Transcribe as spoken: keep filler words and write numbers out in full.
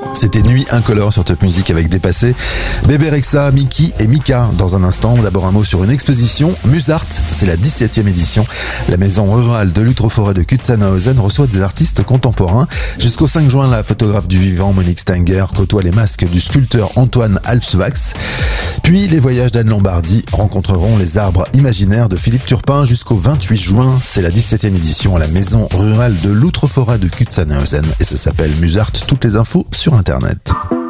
C'était Nuit Incolore sur Top Music avec Dépassé, Bébé Rexha, Mickey et Mika. Dans un instant, d'abord un mot sur une exposition. Musart, c'est la dix-septième édition. La maison rurale de l'Outre-Forêt de Kutsanhausen reçoit des artistes contemporains. Jusqu'au cinq juin, la photographe du vivant Monique Stenger côtoie les masques du sculpteur Antoine Alpsvax. Puis les voyages d'Anne Lombardi rencontreront les arbres imaginaires de Philippe Turpin jusqu'au vingt-huit juin. C'est la dix-septième édition à la maison rurale de l'Outre-Forêt de Kutsanhausen et ça s'appelle Musart. Toutes les infos sur Internet.